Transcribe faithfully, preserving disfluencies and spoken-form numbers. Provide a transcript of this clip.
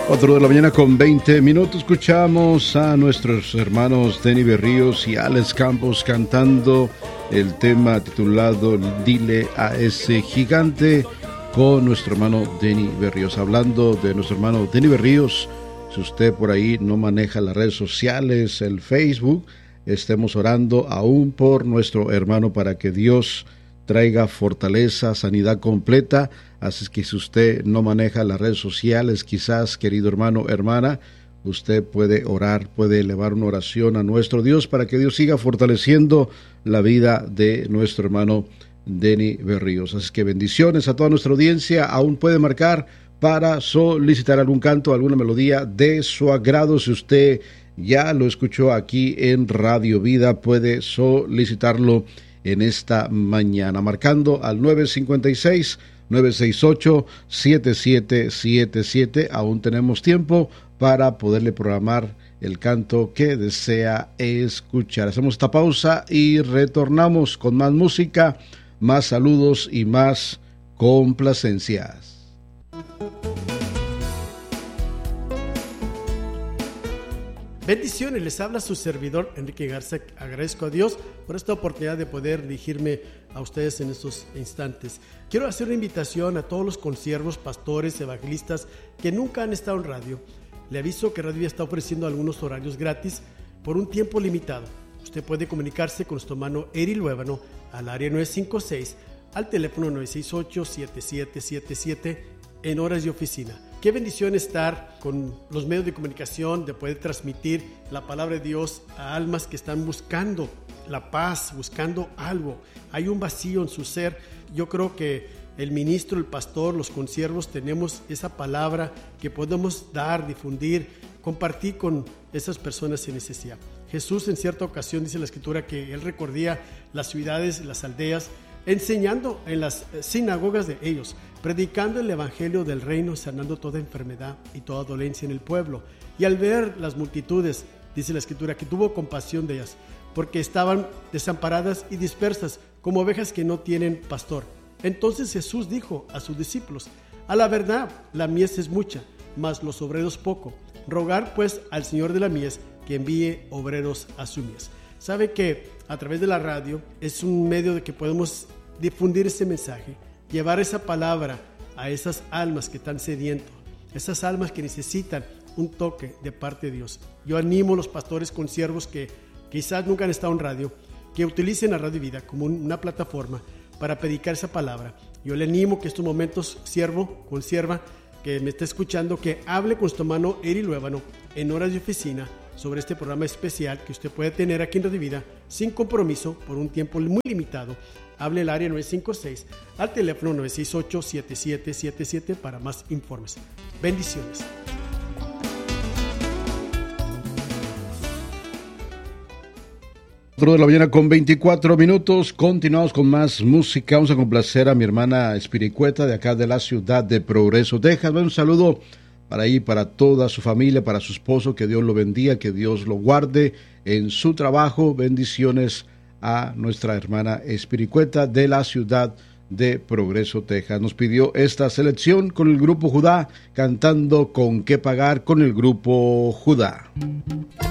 cuatro de la mañana con veinte minutos. Escuchamos a nuestros hermanos Denny Berríos y Alex Campos cantando el tema titulado Dile a ese gigante, con nuestro hermano Denny Berríos. Hablando de nuestro hermano Denny Berríos, si usted por ahí no maneja las redes sociales, el Facebook, estemos orando aún por nuestro hermano para que Dios traiga fortaleza, sanidad completa. Así es que si usted no maneja las redes sociales, quizás, querido hermano, hermana, usted puede orar, puede elevar una oración a nuestro Dios para que Dios siga fortaleciendo la vida de nuestro hermano Denny Berríos. Así que bendiciones a toda nuestra audiencia. Aún puede marcar para solicitar algún canto, alguna melodía de su agrado. Si usted ya lo escuchó aquí en Radio Vida, puede solicitarlo en esta mañana, marcando al nueve cinco seis, nueve seis ocho, siete siete siete siete. Aún tenemos tiempo para poderle programar el canto que desea escuchar. Hacemos esta pausa y retornamos con más música, más saludos y más complacencias. Bendiciones, les habla su servidor Enrique Garza. Agradezco a Dios por esta oportunidad de poder dirigirme a ustedes en estos instantes. Quiero hacer una invitación a todos los consiervos, pastores, evangelistas que nunca han estado en radio. Le aviso que Radio Vida está ofreciendo algunos horarios gratis por un tiempo limitado. Usted puede comunicarse con nuestro hermano Eri Luébano al área nueve cinco seis, al teléfono nueve seis ocho, siete siete siete siete en horas de oficina. Qué bendición estar con los medios de comunicación, de poder transmitir la palabra de Dios a almas que están buscando la paz, buscando algo. Hay un vacío en su ser. Yo creo que el ministro, el pastor, los consiervos tenemos esa palabra que podemos dar, difundir, compartir con esas personas en necesidad. Jesús en cierta ocasión dice en la Escritura que Él recorría las ciudades, las aldeas, enseñando en las sinagogas de ellos, predicando el evangelio del reino, sanando toda enfermedad y toda dolencia en el pueblo. Y al ver las multitudes, dice la Escritura, que tuvo compasión de ellas, porque estaban desamparadas y dispersas, como ovejas que no tienen pastor. Entonces Jesús dijo a sus discípulos: a la verdad, la mies es mucha, mas los obreros poco. Rogar pues al Señor de la mies que envíe obreros a su mies. Sabe que a través de la radio es un medio de que podemos difundir ese mensaje, llevar esa palabra a esas almas que están sedientas, esas almas que necesitan un toque de parte de Dios. Yo animo a los pastores consiervos que quizás nunca han estado en radio, que utilicen a Radio Vida como una plataforma para predicar esa palabra. Yo le animo que estos momentos, siervo, consierva, que me está escuchando, que hable con su hermano Eri Luébano en horas de oficina sobre este programa especial que usted puede tener aquí en Radio Vida sin compromiso por un tiempo muy limitado. Hable el área nueve cinco seis al teléfono nueve seis ocho, siete siete siete siete para más informes. Bendiciones. cuatro de la mañana con veinticuatro minutos. Continuamos con más música. Vamos a complacer a mi hermana Espiricueta de acá de la ciudad de Progreso, Texas. Un saludo para ahí, para toda su familia, para su esposo. Que Dios lo bendiga, que Dios lo guarde en su trabajo. Bendiciones a nuestra hermana Espiricueta de la ciudad de Progreso, Texas. Nos pidió esta selección con el grupo Judá, cantando Con qué pagar con el grupo Judá.